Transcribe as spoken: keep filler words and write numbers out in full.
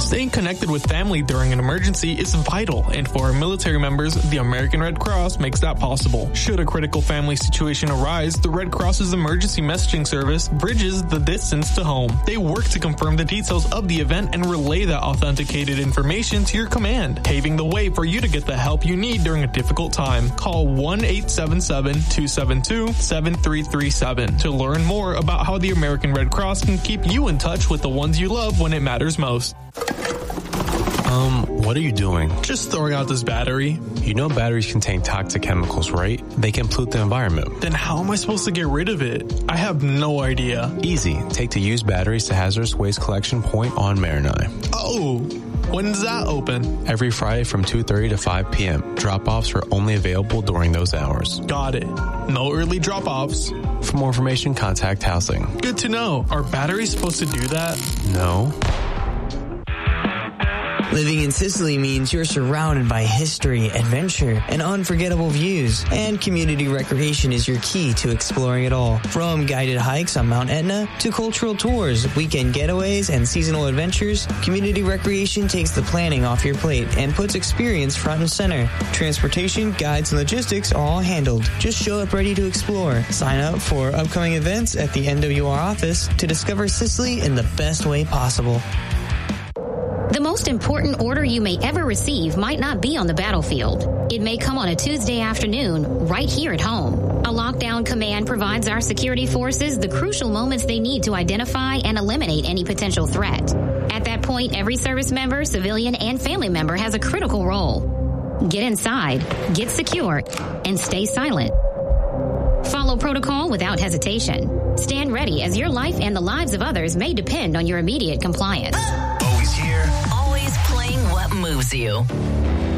Staying connected with family during an emergency is vital, and for our military members, the American Red Cross makes that possible. Should a critical family situation arise, the Red Cross's emergency messaging service bridges the distance to home. They work to confirm the details of the event and relay that authenticated information to your command, paving the way for you to get the help you need during a difficult time. Call one eight seven seven, two seven two, seven three three seven to learn more about how the American Red Cross can keep you in touch with the ones you love when it matters most. Um, what are you doing? Just throwing out this battery. You know batteries contain toxic chemicals, right? They can pollute the environment. Then how am I supposed to get rid of it? I have no idea. Easy. Take the used batteries to Hazardous Waste Collection Point on Marinai. Oh, when does that open? Every Friday from two thirty to five p.m. Drop-offs are only available during those hours. Got it. No early drop-offs. For more information, contact Housing. Good to know. Are batteries supposed to do that? No. Living in Sicily means you're surrounded by history, adventure, and unforgettable views. And community recreation is your key to exploring it all. From guided hikes on Mount Etna to cultural tours, weekend getaways, and seasonal adventures, community recreation takes the planning off your plate and puts experience front and center. Transportation, guides, and logistics are all handled. Just show up ready to explore. Sign up for upcoming events at the N W R office to discover Sicily in the best way possible. The most important order you may ever receive might not be on the battlefield. It may come on a Tuesday afternoon, right here at home. A lockdown command provides our security forces the crucial moments they need to identify and eliminate any potential threat. At that point, every service member, civilian, and family member has a critical role. Get inside, get secure, and stay silent. Follow protocol without hesitation. Stand ready, as your life and the lives of others may depend on your immediate compliance. Always here. Always playing what moves you.